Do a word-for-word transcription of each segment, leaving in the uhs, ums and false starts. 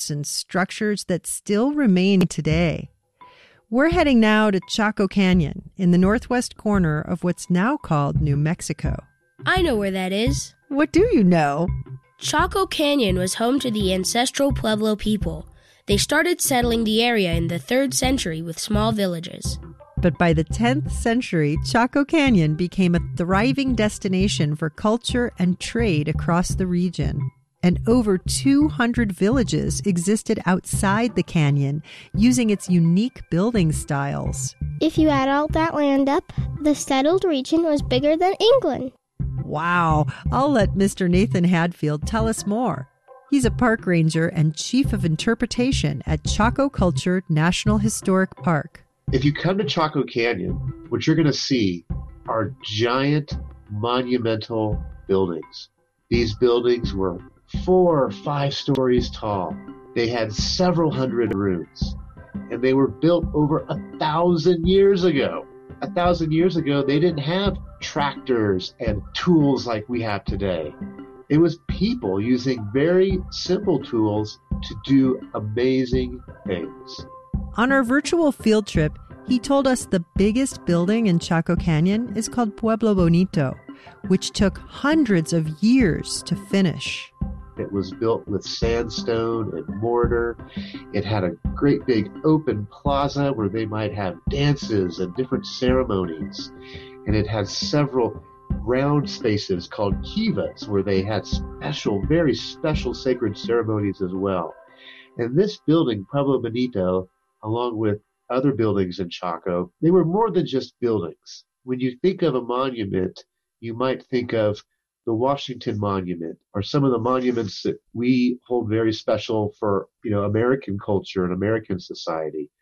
homes and structures that still remain today. We're heading now to Chaco Canyon in the northwest corner of what's now called New Mexico. I know where that is. What do you know? Chaco Canyon was home to the ancestral Pueblo people. They started settling the area in the third century with small villages. But by the tenth century, Chaco Canyon became a thriving destination for culture and trade across the region. And over two hundred villages existed outside the canyon, using its unique building styles. If you add all that land up, the settled region was bigger than England. Wow! I'll let Mister Nathan Hadfield tell us more. He's a park ranger and chief of interpretation at Chaco Culture National Historic Park. If you come to Chaco Canyon, what you're going to see are giant, monumental buildings. These buildings were four or five stories tall. They had several hundred rooms, and they were built over a thousand years ago. A thousand years ago, they didn't have tractors and tools like we have today. It was people using very simple tools to do amazing things. On our virtual field trip, he told us the biggest building in Chaco Canyon is called Pueblo Bonito, which took hundreds of years to finish. It was built with sandstone and mortar. It had a great big open plaza where they might have dances and different ceremonies. And it had several round spaces called kivas where they had special, very special sacred ceremonies as well. And this building, Pueblo Bonito, along with other buildings in Chaco, they were more than just buildings. When you think of a monument, you might think of the Washington Monument, or some of the monuments that we hold very special for, you know, American culture and American society.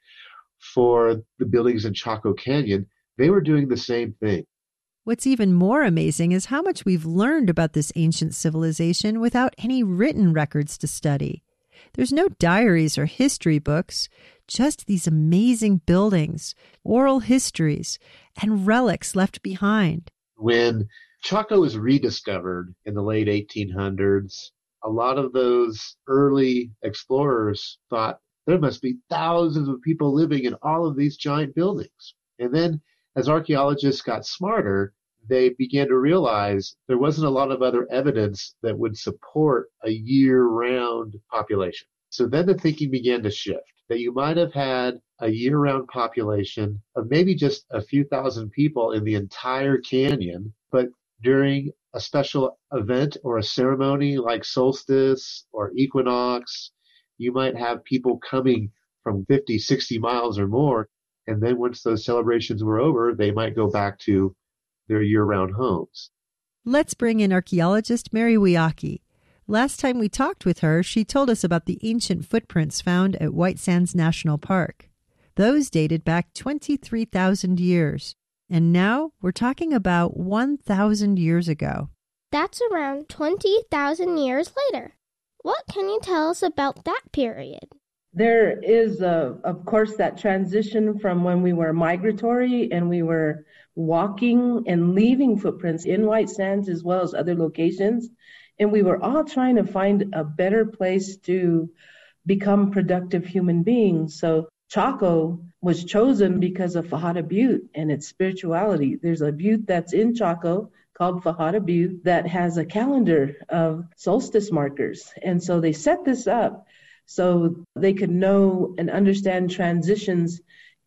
For the buildings in Chaco Canyon, they were doing the same thing. What's even more amazing is how much we've learned about this ancient civilization without any written records to study. There's no diaries or history books, just these amazing buildings, oral histories, and relics left behind. When Chaco was rediscovered in the late eighteen hundreds, a lot of those early explorers thought there must be thousands of people living in all of these giant buildings. And then as archaeologists got smarter, they began to realize there wasn't a lot of other evidence that would support a year-round population. So then the thinking began to shift, that you might have had a year-round population of maybe just a few thousand people in the entire canyon, but during a special event or a ceremony like solstice or equinox, you might have people coming from fifty, sixty miles or more. And then once those celebrations were over, they might go back to their year-round homes. Let's bring in archaeologist Mary Wiaki. Last time we talked with her, she told us about the ancient footprints found at White Sands National Park. Those dated back twenty-three thousand years. And now we're talking about one thousand years ago. That's around twenty thousand years later. What can you tell us about that period? There is, uh, of course, that transition from when we were migratory and we were walking and leaving footprints in White Sands as well as other locations. And we were all trying to find a better place to become productive human beings. So Chaco was chosen because of Fajada Butte and its spirituality. There's a butte that's in Chaco called Fajada Butte that has a calendar of solstice markers. And so they set this up so they could know and understand transitions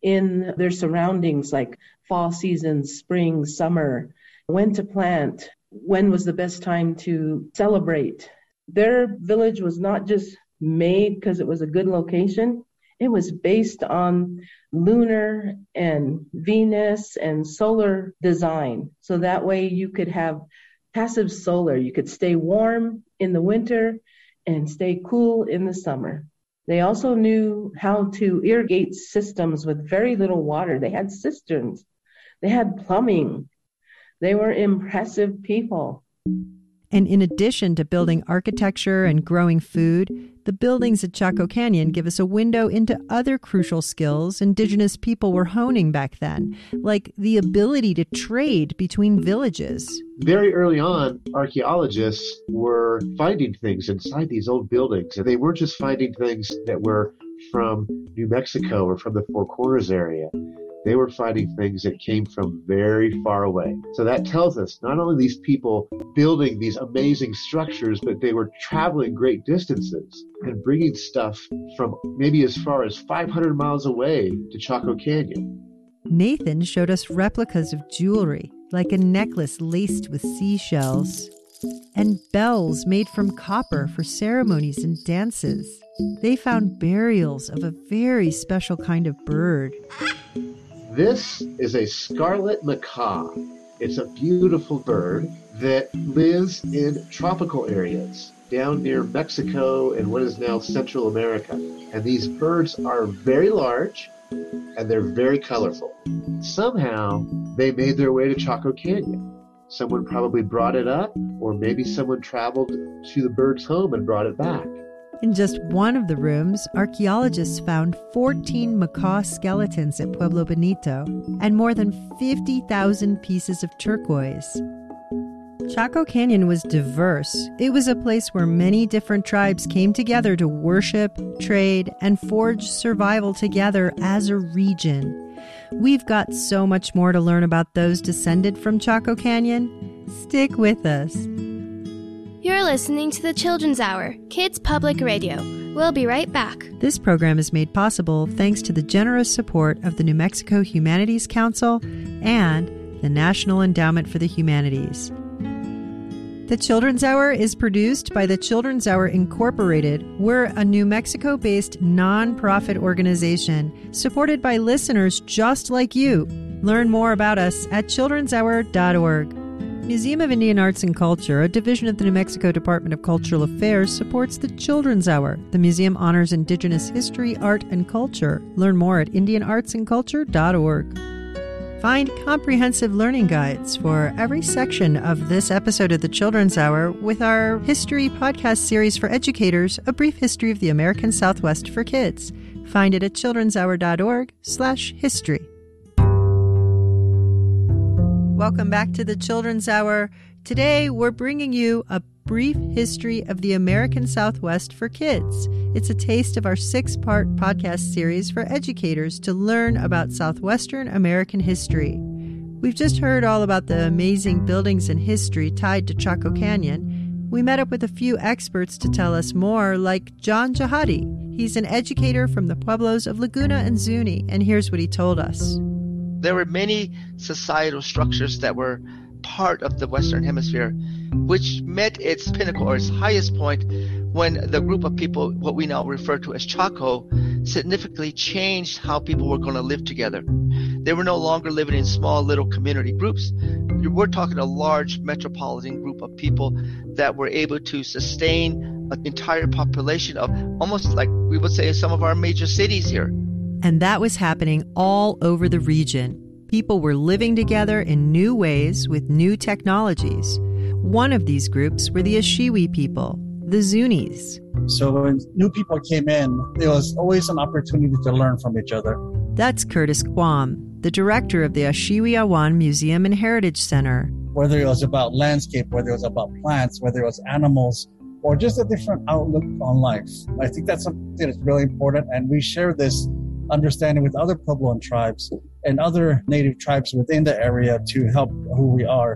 in their surroundings, like fall seasons, spring, summer, when to plant, when was the best time to celebrate. Their village was not just made because it was a good location. It was based on lunar and Venus and solar design. So that way you could have passive solar. You could stay warm in the winter and stay cool in the summer. They also knew how to irrigate systems with very little water. They had cisterns. They had plumbing. They were impressive people. And in addition to building architecture and growing food, the buildings at Chaco Canyon give us a window into other crucial skills indigenous people were honing back then, like the ability to trade between villages. Very early on, archaeologists were finding things inside these old buildings, and they weren't just finding things that were from New Mexico or from the Four Corners area. They were finding things that came from very far away. So that tells us not only these people building these amazing structures, but they were traveling great distances and bringing stuff from maybe as far as five hundred miles away to Chaco Canyon. Nathan showed us replicas of jewelry, like a necklace laced with seashells, and bells made from copper for ceremonies and dances. They found burials of a very special kind of bird. This is a scarlet macaw. It's a beautiful bird that lives in tropical areas down near Mexico and what is now Central America. And these birds are very large and they're very colorful. Somehow they made their way to Chaco Canyon. Someone probably brought it up, or maybe someone traveled to the bird's home and brought it back. In just one of the rooms, archaeologists found fourteen macaw skeletons at Pueblo Bonito and more than fifty thousand pieces of turquoise. Chaco Canyon was diverse. It was a place where many different tribes came together to worship, trade, and forge survival together as a region. We've got so much more to learn about those descended from Chaco Canyon. Stick with us. You're listening to the Children's Hour, Kids Public Radio. We'll be right back. This program is made possible thanks to the generous support of the New Mexico Humanities Council and the National Endowment for the Humanities. The Children's Hour is produced by the Children's Hour Incorporated. We're a New Mexico-based nonprofit organization supported by listeners just like you. Learn more about us at children's hour dot org. Museum of Indian Arts and Culture, a division of the New Mexico Department of Cultural Affairs, supports the Children's Hour. The museum honors Indigenous history, art, and culture. Learn more at indian arts and culture dot org. Find comprehensive learning guides for every section of this episode of the Children's Hour with our history podcast series for educators, A Brief History of the American Southwest for Kids. Find it at children's hour dot org slash history. Welcome back to the Children's Hour. Today, we're bringing you a brief history of the American Southwest for kids. It's a taste of our six-part podcast series for educators to learn about Southwestern American history. We've just heard all about the amazing buildings and history tied to Chaco Canyon. We met up with a few experts to tell us more, like John Jahadi. He's an educator from the pueblos of Laguna and Zuni, and here's what he told us. There were many societal structures that were part of the Western Hemisphere, which met its pinnacle or its highest point when the group of people, what we now refer to as Chaco, significantly changed how people were going to live together. They were no longer living in small little community groups. We're talking a large metropolitan group of people that were able to sustain an entire population of almost like we would say some of our major cities here. And that was happening all over the region. People were living together in new ways with new technologies. One of these groups were the Ashiwi people, the Zunis. So when new people came in, there was always an opportunity to learn from each other. That's Curtis Quam, the director of the Ashiwi Awan Museum and Heritage Center. Whether it was about landscape, whether it was about plants, whether it was animals, or just a different outlook on life. I think that's something that's really important, and we share this understanding with other Puebloan tribes and other native tribes within the area to help who we are.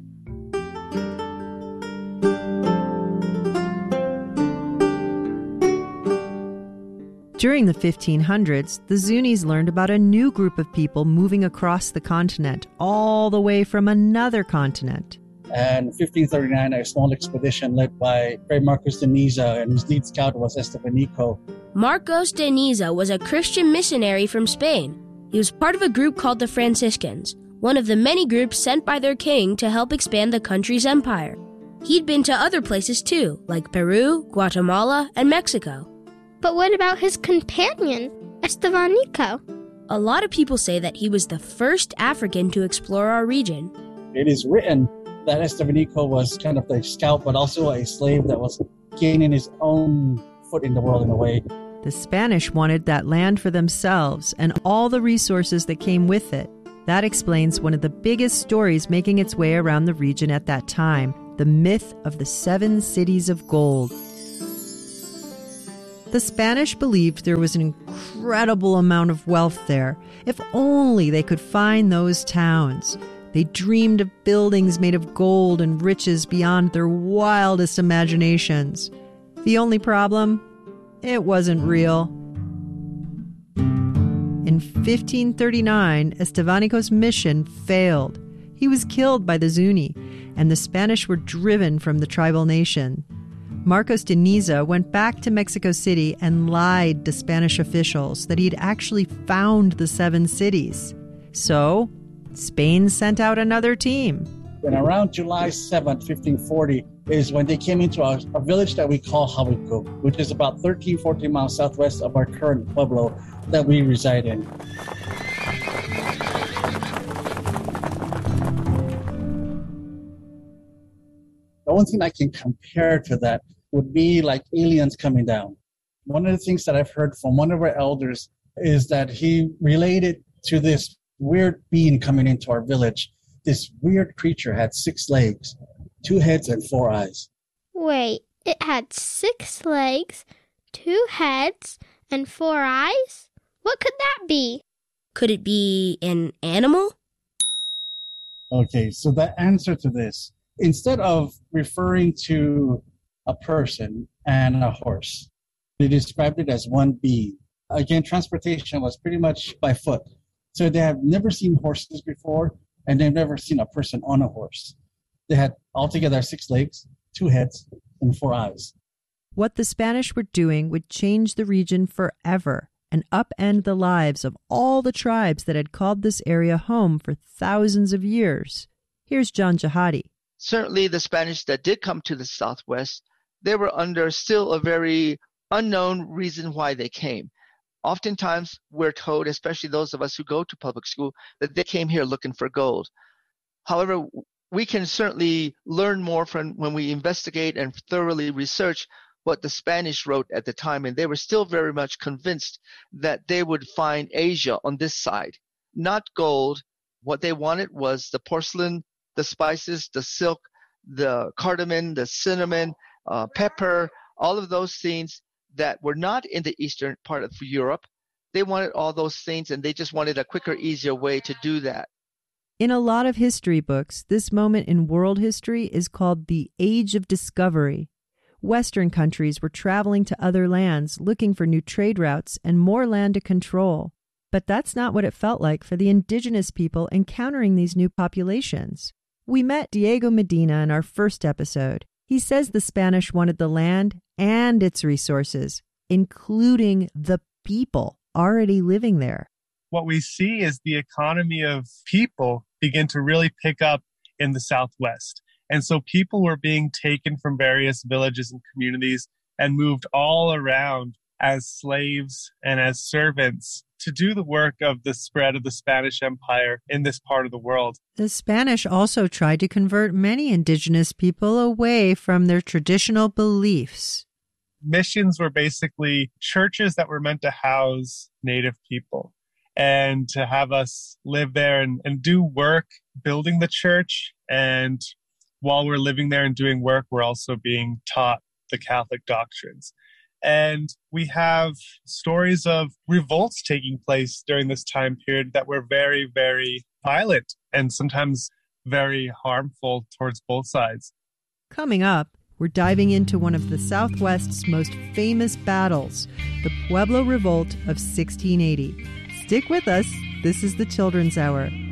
During the fifteen hundreds, the Zunis learned about a new group of people moving across the continent, all the way from another continent. And in fifteen thirty-nine, a small expedition led by Fray Marcos de Niza, and whose lead scout was Estevanico. Marcos de Niza was a Christian missionary from Spain. He was part of a group called the Franciscans, one of the many groups sent by their king to help expand the country's empire. He'd been to other places too, like Peru, Guatemala, and Mexico. But what about his companion, Estevanico? A lot of people say that he was the first African to explore our region. It is written that Estevanico was kind of a scout, but also a slave that was gaining his own foot in the world in a way. The Spanish wanted that land for themselves and all the resources that came with it. That explains one of the biggest stories making its way around the region at that time, the myth of the seven cities of gold. The Spanish believed there was an incredible amount of wealth there. If only they could find those towns. They dreamed of buildings made of gold and riches beyond their wildest imaginations. The only problem? It wasn't real. In fifteen thirty-nine, Estevanico's mission failed. He was killed by the Zuni, and the Spanish were driven from the tribal nation. Marcos de Niza went back to Mexico City and lied to Spanish officials that he'd actually found the seven cities. So, Spain sent out another team. And around July seventh, fifteen forty, is when they came into a, a village that we call Jahuico, which is about thirteen, fourteen miles southwest of our current pueblo that we reside in. The only thing I can compare to that would be like aliens coming down. One of the things that I've heard from one of our elders is that he related to this weird being coming into our village. This weird creature had six legs, two heads, and four eyes. Wait, it had six legs, two heads, and four eyes? What could that be? Could it be an animal? Okay, so the answer to this, instead of referring to a person and a horse, they described it as one being. Again, transportation was pretty much by foot. So they have never seen horses before, and they've never seen a person on a horse. They had altogether six legs, two heads, and four eyes. What the Spanish were doing would change the region forever and upend the lives of all the tribes that had called this area home for thousands of years. Here's John Jahadi. Certainly the Spanish that did come to the Southwest, they were under still a very unknown reason why they came. Oftentimes we're told, especially those of us who go to public school, that they came here looking for gold. However, we can certainly learn more from when we investigate and thoroughly research what the Spanish wrote at the time, and they were still very much convinced that they would find Asia on this side. Not gold. What they wanted was the porcelain, the spices, the silk, the cardamom, the cinnamon, uh, pepper, all of those things that were not in the eastern part of Europe. They wanted all those things, and they just wanted a quicker, easier way to do that. In a lot of history books, this moment in world history is called the Age of Discovery. Western countries were traveling to other lands, looking for new trade routes and more land to control. But that's not what it felt like for the indigenous people encountering these new populations. We met Diego Medina in our first episode. He says the Spanish wanted the land and its resources, including the people already living there. What we see is the economy of people begin to really pick up in the Southwest. And so people were being taken from various villages and communities and moved all around as slaves and as servants to do the work of the spread of the Spanish Empire in this part of the world. The Spanish also tried to convert many indigenous people away from their traditional beliefs. Missions were basically churches that were meant to house Native people and to have us live there and, and do work building the church. And while we're living there and doing work, we're also being taught the Catholic doctrines. And we have stories of revolts taking place during this time period that were very, very violent and sometimes very harmful towards both sides. Coming up, we're diving into one of the Southwest's most famous battles, the Pueblo Revolt of sixteen eighty. Stick with us. This is the Children's Hour.